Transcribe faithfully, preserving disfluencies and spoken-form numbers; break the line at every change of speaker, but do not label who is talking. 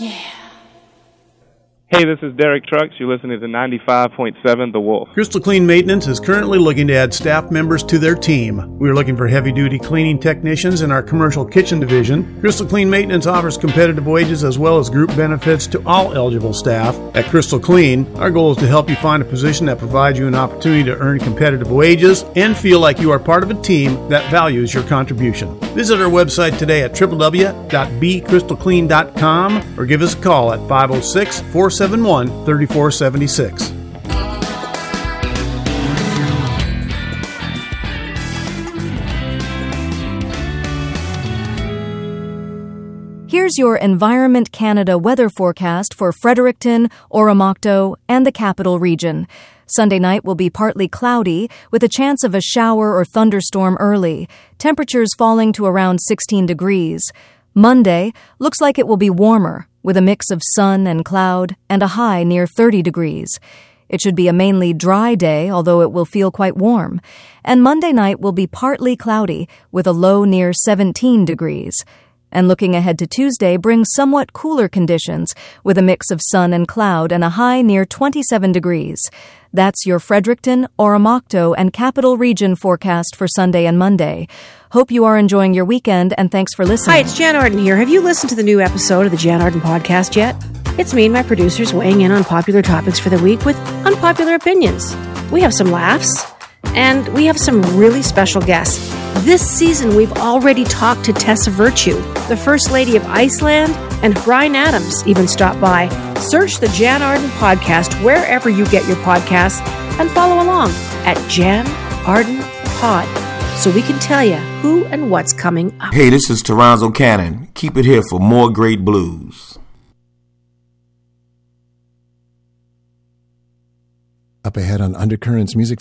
Hey, this is Derek Trucks. You're listening to ninety-five point seven The Wolf.
Crystal Clean Maintenance is currently looking to add staff members to their team. We are looking for heavy-duty cleaning technicians in our commercial kitchen division. Crystal Clean Maintenance offers competitive wages as well as group benefits to all eligible staff. At Crystal Clean, our goal is to help you find a position that provides you an opportunity to earn competitive wages and feel like you are part of a team that values your contribution. Visit our website today at w w w dot b crystal clean dot com or give us a call at five oh six, four seven one, three four seven six.
Here's your Environment Canada weather forecast for Fredericton, Oromocto, and the Capital Region. Sunday night will be partly cloudy, with a chance of a shower or thunderstorm early, temperatures falling to around sixteen degrees. Monday looks like it will be warmer, with a mix of sun and cloud and a high near thirty degrees. It should be a mainly dry day, although it will feel quite warm. And Monday night will be partly cloudy, with a low near seventeen degrees. And looking ahead to Tuesday brings somewhat cooler conditions, with a mix of sun and cloud and a high near twenty-seven degrees. That's your Fredericton, Oromocto, and Capital Region forecast for Sunday and Monday. Hope you are enjoying your weekend, and thanks for listening.
Hi, it's Jan Arden here. Have you listened to the new episode of the Jan Arden podcast yet? It's me and my producers weighing in on popular topics for the week with unpopular opinions. We have some laughs, and we have some really special guests. This season, we've already talked to Tessa Virtue, the First Lady of Iceland, and Bryan Adams even stopped by. Search the Jan Arden podcast wherever you get your podcasts and follow along at Jan Arden Pod so we can tell you who and what's coming up.
Hey, this is Toronzo Cannon. Keep it here for more great blues.
Up ahead on Undercurrents Music